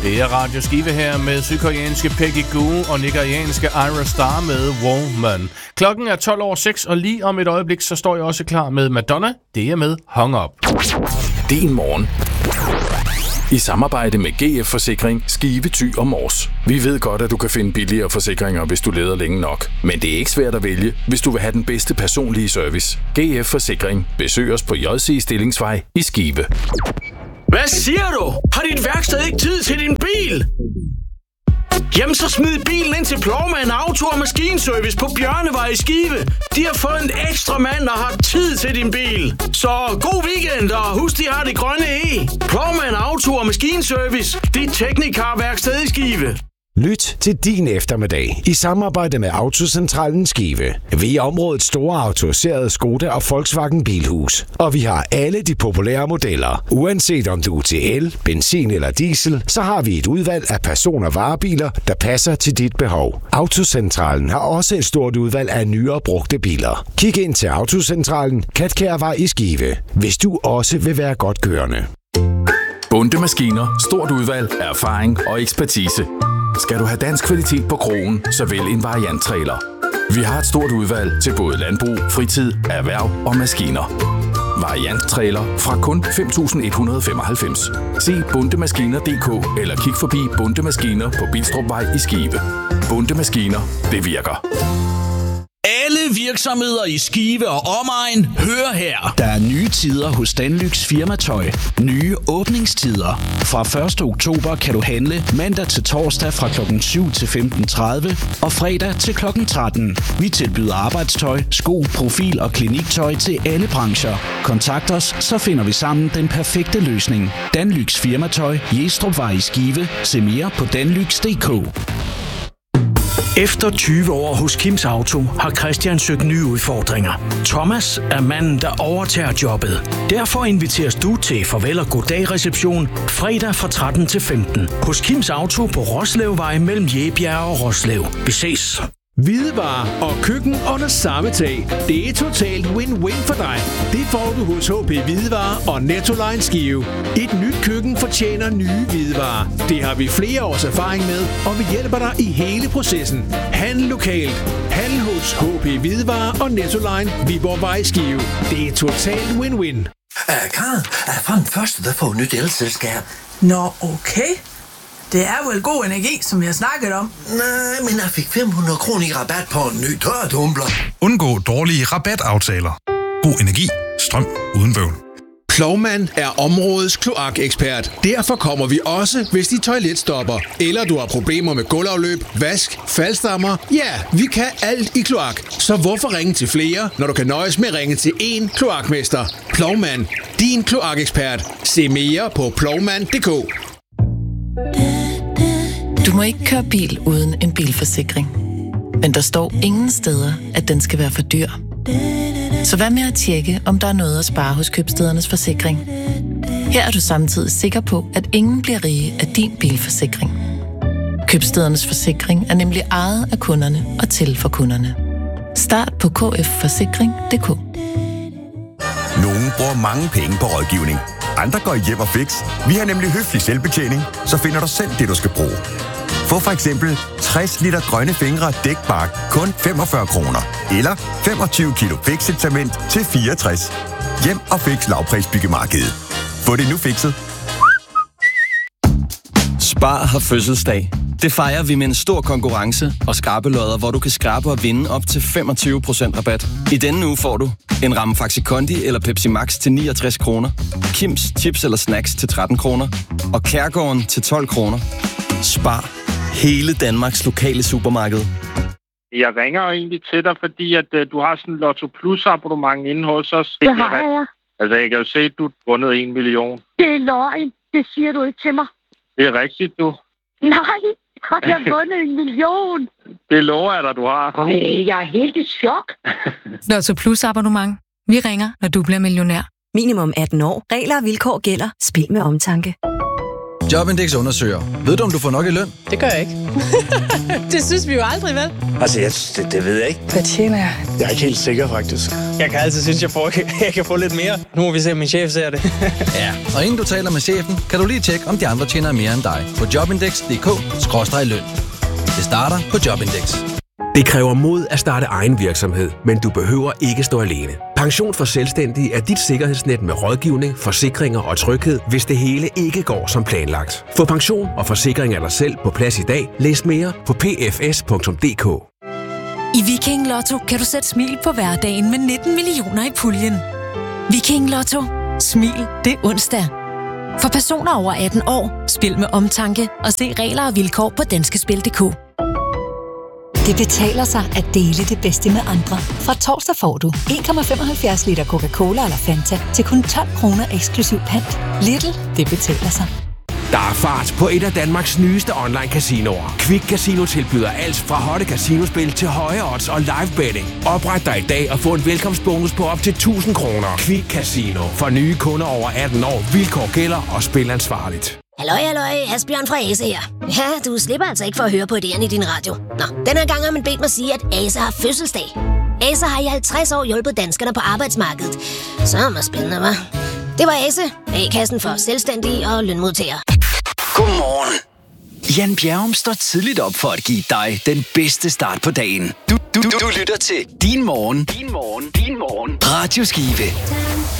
Det er Radio Skive her med sydkoreanske Peggy Goo og nigerianske Ira Star med Woman. Klokken er 12:06, og lige om et øjeblik, så står jeg også klar med Madonna. Det er med Hung Up. Din morgen. I samarbejde med GF Forsikring, Skive, Thy og Mors. Vi ved godt, at du kan finde billigere forsikringer, hvis du leder længe nok. Men det er ikke svært at vælge, hvis du vil have den bedste personlige service. GF Forsikring. Besøg os på JC Stillingsvej i Skive. Hvad siger du? Har dit værksted ikke tid til din bil? Jamen så smid bilen ind til Plovman Auto og Maskinservice på Bjørnevej i Skive. De har fået en ekstra mand og har tid til din bil. Så god weekend, og husk, de har det grønne E. Plovman Auto og Maskinservice. Dit teknikerværksted i Skive. Lyt til din eftermiddag i samarbejde med Autocentralen Skive. Vi er områdets store autoriserede Skoda og Volkswagen Bilhus. Og vi har alle de populære modeller. Uanset om du er til el, benzin eller diesel, så har vi et udvalg af person- og varebiler, der passer til dit behov. Autocentralen har også et stort udvalg af nyere brugte biler. Kig ind til Autocentralen, Katkærvej i Skive, hvis du også vil være godt kørende. Bunde Maskiner. Stort udvalg af erfaring og ekspertise. Skal du have dansk kvalitet på krogen, så vælg en varianttrailer. Vi har et stort udvalg til både landbrug, fritid, erhverv og maskiner. Varianttrailer fra kun 5.195. Se bundemaskiner.dk eller kig forbi Bunde Maskiner på Bilstrupvej i Skive. Bunde Maskiner, det virker. Alle virksomheder i Skive og omegn, hør her. Der er nye tider hos Danlyx Firmatøj. Nye åbningstider. Fra 1. oktober kan du handle mandag til torsdag fra kl. 7 til 15.30 og fredag til kl. 13. Vi tilbyder arbejdstøj, sko, profil og kliniktøj til alle brancher. Kontakt os, så finder vi sammen den perfekte løsning. Danlyx Firmatøj, Jestrupvej i Skive. Se mere på danlyx.dk. Efter 20 år hos Kims Auto har Christian søgt nye udfordringer. Thomas er manden, der overtager jobbet. Derfor inviteres du til farvel og goddag-reception fredag fra 13 til 15 hos Kims Auto på Roslevvej mellem Jebjerg og Roslev. Vi ses. Hvidevarer og køkken under samme tag. Det er totalt win-win for dig. Det får du hos HP Hvidevarer og Nettoline Skive. Et nyt køkken fortjener nye hvidevarer. Det har vi flere års erfaring med, og vi hjælper dig i hele processen. Handel lokalt. Handel hos HP Hvidevarer og Nettoline Viborgvej Skive. Det er totalt win-win. Karen, fra den første, der får nyt elselskab. Nå, okay. Det er vel god energi, som jeg snakket om. Nej, men jeg fik 500 kroner i rabat på en ny tørretumbler. Undgå dårlige rabataftaler. God energi. Strøm uden bøvl. Plovman er områdets kloakekspert. Derfor kommer vi også, hvis dit toilet stopper. Eller du har problemer med gulvafløb, vask, faldstammer. Ja, vi kan alt i kloak. Så hvorfor ringe til flere, når du kan nøjes med at ringe til én kloakmester? Plovman, din kloakekspert. Se mere på plovman.dk. Du må ikke køre bil uden en bilforsikring. Men der står ingen steder, at den skal være for dyr. Så hvad med at tjekke, om der er noget at spare hos Købstædernes Forsikring? Her er du samtidig sikker på, at ingen bliver rige af din bilforsikring. Købstædernes Forsikring er nemlig ejet af kunderne og til for kunderne. Start på kfforsikring.dk. Nogle bruger mange penge på rådgivning. Andre går hjem og fix. Vi har nemlig høflig selvbetjening, så finder du selv det, du skal bruge. Få for eksempel 60 liter grønne fingre dækbark kun 45 kroner. Eller 25 kilo fixet-cement til 64. Hjem og fix lavprisbyggemarkedet. Få det nu fikset. Spar har fødselsdag. Det fejrer vi med en stor konkurrence og skrabelodder, hvor du kan skrabe og vinde op til 25% rabat. I denne uge får du en ramme Faxi Kondi eller Pepsi Max til 69 kroner, Kims chips eller snacks til 13 kroner og Kærgården til 12 kroner. Spar. Hele Danmarks lokale supermarked. Jeg ringer egentlig til dig, fordi at du har sådan en Lotto Plus abonnement inde hos os. Det har jeg. Altså, jeg kan jo se, at du har vundet 1 million. Det er løgn. Det siger du ikke til mig. Det er rigtigt, du. Nej, jeg har vundet 1 million. Det lover jeg dig, du har. Jeg er helt i chok. Lotto Plus abonnement. Vi ringer, når du bliver millionær. Minimum 18 år. Regler og vilkår gælder. Spil med omtanke. Jobindex undersøger. Ved du, om du får nok i løn? Det gør jeg ikke. Det synes vi jo aldrig, vel? Altså, det ved jeg ikke. Hvad tjener jeg? Jeg er ikke helt sikker, faktisk. Jeg kan altid synes, jeg kan få lidt mere. Nu må vi se, om min chef ser det. Ja, og inden du taler med chefen, kan du lige tjekke, om de andre tjener mere end dig på jobindex.dk/løn. Det starter på Jobindex. Det kræver mod at starte egen virksomhed, men du behøver ikke stå alene. Pension for Selvstændige er dit sikkerhedsnet med rådgivning, forsikringer og tryghed, hvis det hele ikke går som planlagt. Få pension og forsikring af dig selv på plads i dag. Læs mere på pfs.dk. I Viking Lotto kan du sætte smil på hverdagen med 19 millioner i puljen. Viking Lotto. Smil det er onsdag. For personer over 18 år, spil med omtanke og se regler og vilkår på danskespil.dk. Det betaler sig at dele det bedste med andre. Fra torsdag får du 1,75 liter Coca-Cola eller Fanta til kun 12 kroner eksklusiv pant. Lidl, det betaler sig. Der er fart på et af Danmarks nyeste online casinoer. Quick Casino tilbyder alt fra hotte casinospil til høje odds og live betting. Opret dig i dag og få en velkomstbonus på op til 1000 kroner. Quick Casino. For nye kunder over 18 år. Vilkår gælder og spil ansvarligt. Halløj, Asbjørn fra Ase her. Ja, du slipper altså ikke for at høre på idéerne i din radio. Nå, den her gang har man bedt mig sige, at Ase har fødselsdag. Ase har i 50 år hjulpet danskerne på arbejdsmarkedet. Så er det spændende, hva'? Det var Ase, A-kassen for selvstændige og lønmodtagere. Godmorgen. Jan Bjerrum står tidligt op for at give dig den bedste start på dagen. Du lytter til Din Morgen. Radio Skive.